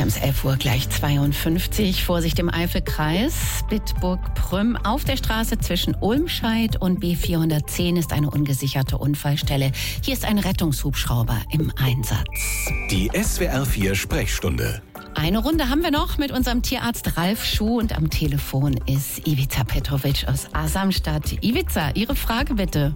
uns 11 Uhr gleich 52. Vorsicht im Eifelkreis. Bitburg-Prüm auf der Straße zwischen Ulmscheid und B410 ist eine ungesicherte Unfallstelle. Hier ist ein Rettungshubschrauber im Einsatz. Die SWR 4 Sprechstunde. Eine Runde haben wir noch mit unserem Tierarzt Ralf Schuh und am Telefon ist Ivica Petrovic aus Asamstadt. Ivica, Ihre Frage bitte.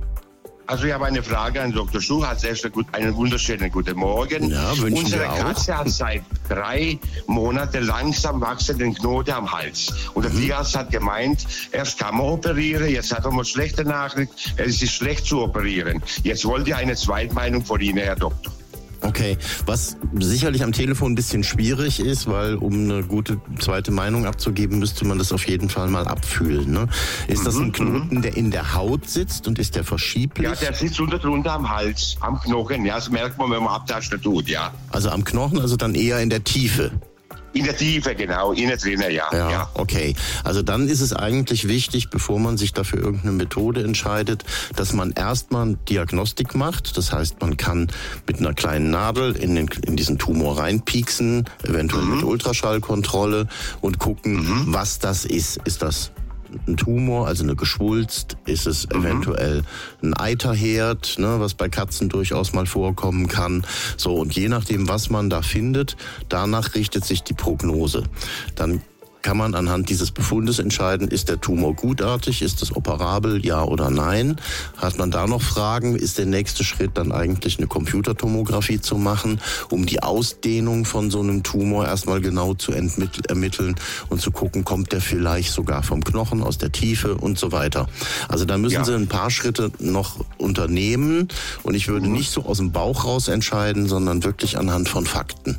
Also ich habe eine Frage an Dr. Schuh. Als erster einen wunderschönen guten Morgen. Ja, wünschen Unsere wir auch. Katze hat seit 3 Monaten langsam wachsenden Knoten am Hals. Und der Tierarzt hat gemeint, erst kann man operieren, jetzt hat er mal schlechte Nachricht, es ist schlecht zu operieren. Jetzt wollte ich eine Zweitmeinung von Ihnen, Herr Doktor. Okay, was sicherlich am Telefon ein bisschen schwierig ist, weil um eine gute zweite Meinung abzugeben, müsste man das auf jeden Fall mal abfühlen. Ne? Ist das ein Knoten, der in der Haut sitzt und ist der verschieblich? Ja, der sitzt unter drunter am Hals, am Knochen. Ja, das merkt man, wenn man Abtasten tut, ja. Also am Knochen, also dann eher in der Tiefe. In der Tiefe, genau, innen drinnen, ja. Ja, okay. Also dann ist es eigentlich wichtig, bevor man sich dafür irgendeine Methode entscheidet, dass man erstmal Diagnostik macht. Das heißt, man kann mit einer kleinen Nadel in diesen Tumor reinpieksen, eventuell mit Ultraschallkontrolle und gucken, was das ist. Ist das ein Tumor, also eine Geschwulst? Ist es eventuell ein Eiterherd, ne, was bei Katzen durchaus mal vorkommen kann? So, und je nachdem, was man da findet, danach richtet sich die Prognose. Dann kann man anhand dieses Befundes entscheiden, ist der Tumor gutartig, ist es operabel, ja oder nein? Hat man da noch Fragen, ist der nächste Schritt dann eigentlich eine Computertomographie zu machen, um die Ausdehnung von so einem Tumor erstmal genau zu ermitteln und zu gucken, kommt der vielleicht sogar vom Knochen, aus der Tiefe und so weiter. Also da müssen Sie ein paar Schritte noch unternehmen und ich würde nicht so aus dem Bauch raus entscheiden, sondern wirklich anhand von Fakten.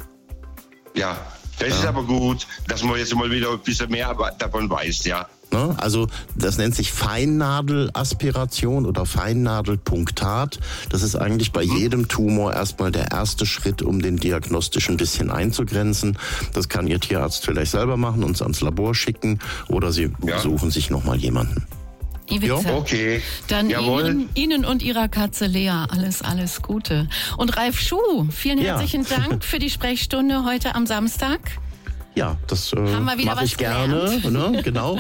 Ja. Das ist aber gut, dass man jetzt mal wieder ein bisschen mehr davon weiß, ja. Also das nennt sich Feinnadelaspiration oder Feinnadelpunktat. Das ist eigentlich bei jedem Tumor erstmal der erste Schritt, um den diagnostisch ein bisschen einzugrenzen. Das kann Ihr Tierarzt vielleicht selber machen, uns ans Labor schicken oder Sie suchen sich nochmal jemanden. Ivica, okay. Dann Jawohl. Ihnen und Ihrer Katze Lea alles Gute. Und Ralf Schuh, vielen herzlichen Dank für die Sprechstunde heute am Samstag. Ja, das mache ich gerne. Ne? Genau.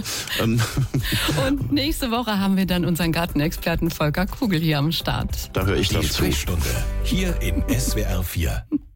Und nächste Woche haben wir dann unseren Gartenexperten Volker Kugel hier am Start. Da höre ich Die dann zu. Sprechstunde hier in SWR 4.